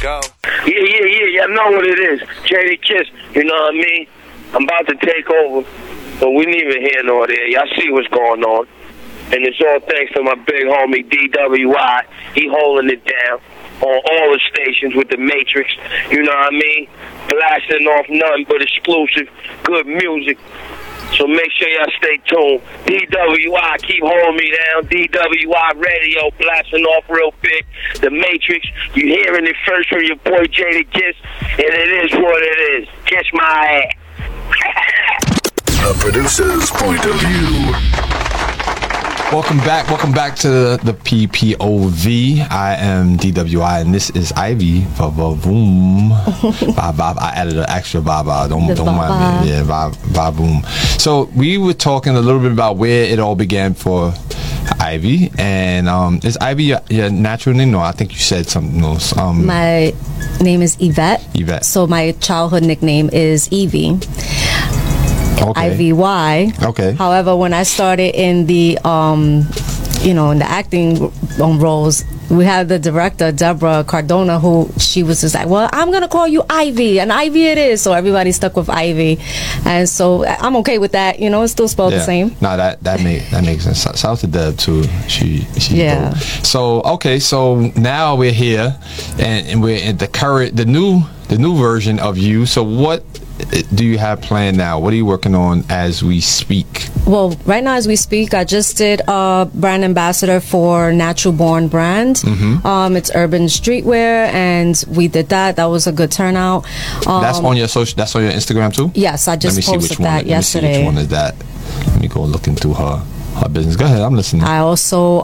go. Yeah, I know what it is. Jadakiss, you know what I mean? I'm about to take over, but we ain't even here nor there. Y'all see what's going on. And it's all thanks to my big homie, DWI. He holding it down on all the stations with the Matrix, you know what I mean? Blasting off nothing but exclusive, good music. So make sure y'all stay tuned. DWI, keep holding me down. DWI Radio, blasting off real big. The Matrix, you hearing it first from your boy Jadakiss, and it is what it is. Kiss my ass. The producer's point of view. Welcome back to the PPOV. I am DWI, and this is Ivy. Boom. I added an extra ba. Don't mind me. Yeah, ba boom. So we were talking a little bit about where it all began for Ivy, and is Ivy your natural name? No, I think you said something else. My name is Yvette. So my childhood nickname is Evie. Okay. IVY. Okay. However, when I started in the in the acting roles, we had the director Deborah Cardona, who she was just like, well, I'm gonna call you Ivy, and Ivy it is. So everybody stuck with Ivy, and so I'm okay with that. You know, it's still spelled the same. No, that makes sense. Shout out to Deb too. She yeah. Dope. So okay, so now we're here, and we're in the new version of you. So what do you have planned now? What are you working on as we speak? Well, right now as we speak, I just did a brand ambassador for Natural Born brand. Mm-hmm. It's urban streetwear, and we did that. That was a good turnout. That's on your That's on your Instagram too. Yes, I just posted that yesterday. Let me see which one is that. Let me go look into her business. Go ahead, I'm listening. I also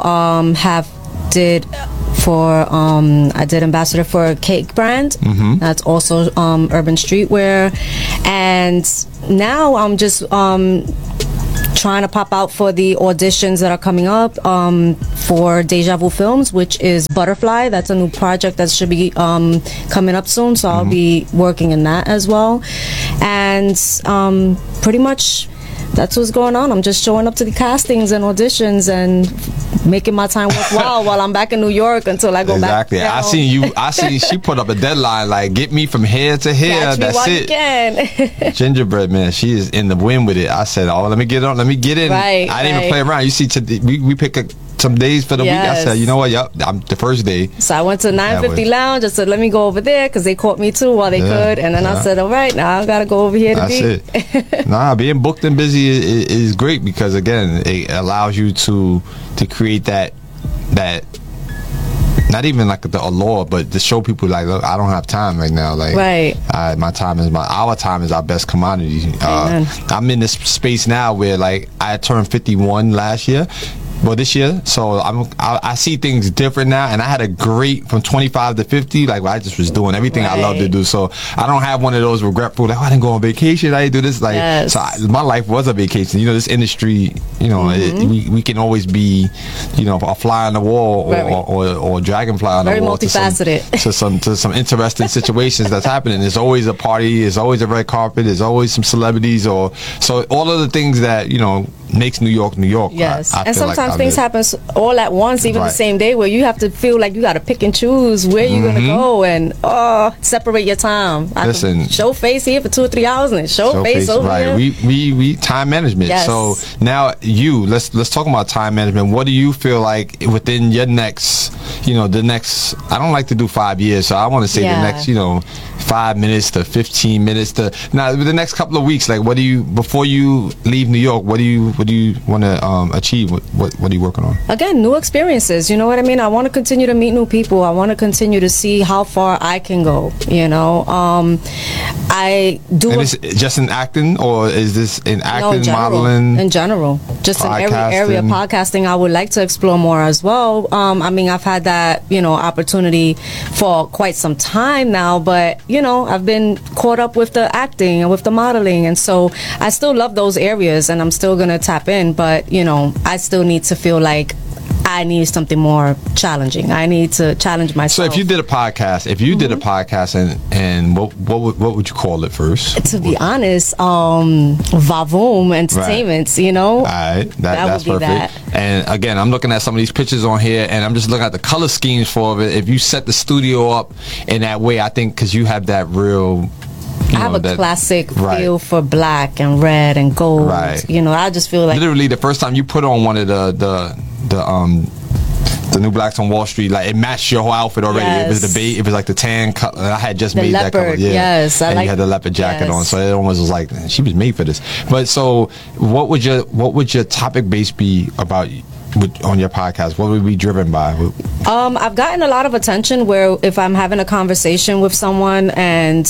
I did ambassador for a cake brand. Mm-hmm. That's also urban streetwear, and now I'm just trying to pop out for the auditions that are coming up for Deja Vu Films, which is Butterfly. That's a new project that should be coming up soon, so I'll be working in that as well. And pretty much that's what's going on. I'm just showing up to the castings and auditions and making my time worthwhile while I'm back in New York until I go back. Exactly. I seen she put up a deadline like, get me from here to here. Catch me That's while it. You can. Gingerbread man, she is in the win with it. I said, let me get in. Right, I didn't even play around. You see, we pick some days for the week. I said, you know what? Yep, I'm the first day. So I went to 950 Lounge. I said, let me go over there because they caught me too while they could. And then I said, all right, now I gotta go over here to That's it. Nah, being booked and busy is great because again, it allows you to create that not even like the allure, but to show people like, look, I don't have time right now. Like, right. Our time is our best commodity. I'm in this space now where like I turned 51 last year. Well, this year, so I see things different now, and I had a great from 25 to 50. Like I just was doing everything I love to do, so I don't have one of those regretful like I didn't go on vacation, I didn't do this. Like my life was a vacation. You know, this industry, you know, we can always be, you know, a fly on the wall or a dragonfly on the wall. Very multifaceted. to some interesting situations that's happening. There's always a party. There's always a red carpet. There's always some celebrities so all of the things that makes New York New York. Yes, and sometimes things happen all at once, even the same day, where you have to feel like you got to pick and choose where you're gonna go and separate your time. Listen, show face here for 2 or 3 hours and show face over here. We time management. Yes. So now let's talk about time management. What do you feel like within your next, the next? I don't like to do 5 years, so I want to say the next, 5 minutes to 15 minutes to now the next couple of weeks. Like, what do you before you leave New York? What do you want to achieve? What are you working on? Again, new experiences. You know what I mean? I want to continue to meet new people. I want to continue to see how far I can go. I do. And is it just in acting, or is this in acting, modeling? In general, just in every area. Podcasting, I would like to explore more as well. I've had that opportunity for quite some time now, but I've been caught up with the acting and with the modeling, and so I still love those areas, and I'm still gonna tap in. But I still need to feel like I need something more challenging. I need to challenge So myself. if you did a podcast, and what would you call it first? To be honest, Vavoom Entertainment, you know? All right, that's would be perfect. that. And again, I'm looking at some of these pictures on here, and I'm just looking at the color schemes for it. If you set the studio up in that way, I think because you have that real. I have a classic feel for black and red and gold. Right. You know, I just feel like literally the first time you put on one of the new Blacks on Wall Street, like it matched your whole outfit already. Yes. It was it was like the tan color. I had just The made leopard, that color. Yeah. yes, I and like- you had the leopard jacket yes. on, so it almost was like she was made for this. But so, what would your topic base be about? On your podcast, what would we be driven by? I've gotten a lot of attention where if I'm having a conversation with someone and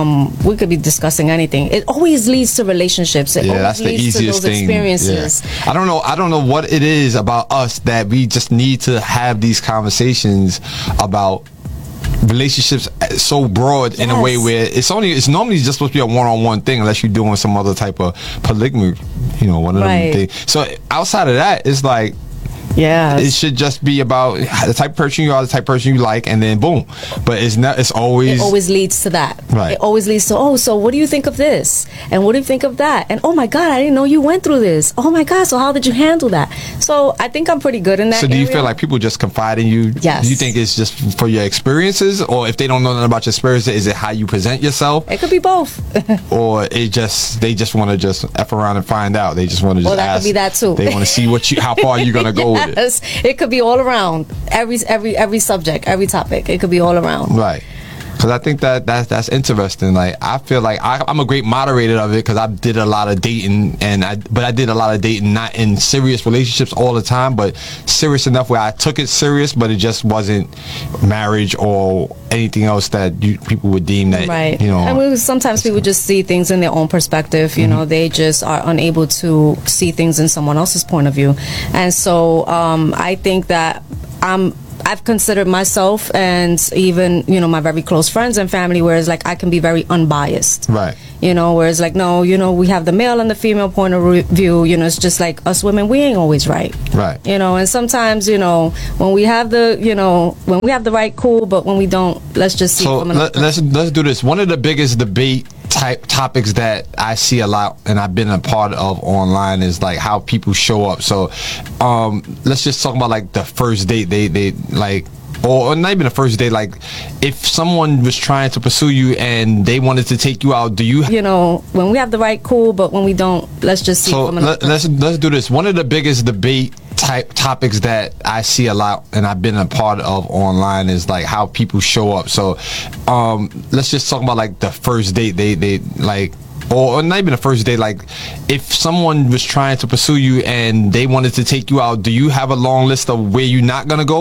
we could be discussing anything, it always leads to relationships. It always That's the leads easiest to those thing. experiences. Yeah. I don't know what it is about us that we just need to have these conversations about relationships so broad in a way Yes. where it's normally just supposed to be a one-on-one thing unless you're doing some other type of polygamy, one of Right. them things. So outside of that, it's like Yeah. it should just be about the type of person you are, the type of person you like, and then boom. But it's not. It's always. It always leads to that. Right. It always leads to, oh, so what do you think of this? And what do you think of that? And oh my God, I didn't know you went through this. Oh my God, so how did you handle that? So I think I'm pretty good in that So do you area. feel like people just confide in you? Yes. Do you think it's just for your experiences, or if they don't know nothing about your experiences, is it how you present yourself, It could be both. or they just want to just f around and find out? They just want to just Well, that could ask. be that too. They want to see how far you're gonna go with it. Yes, it could be all around. Every subject, every topic. It could be all around. Right. Because I think that's interesting. Like I feel like I'm a great moderator of it because I did a lot of dating, but I did a lot of dating not in serious relationships all the time, but serious enough where I took it serious, but it just wasn't marriage or anything else that people would deem that Right. And sometimes people just see things in their own perspective. You know, they just are unable to see things in someone else's point of view. And so I think that I've considered myself and even, my very close friends and family, whereas like I can be very unbiased. Right. Whereas like, no, we have the male and the female point of view, it's just like us women, we ain't always right. Right. And sometimes, when we have the right, cool, but when we don't, let's just see. So from another let's do this. One of the biggest debate type topics that I see a lot and I've been a part of online is like how people show up. So let's just talk about like the first date. They like, or not even the first date, like if someone was trying to pursue you and they wanted to take you out, do you when we have the right, cool, but when we don't, let's just see. So from another let's do this. One of the biggest debate type topics that I see a lot and I've been a part of online is like how people show up. So let's just talk about like the first date. They like, or not even the first date, like if someone was trying to pursue you and they wanted to take you out, do you have a long list of where you're not gonna go?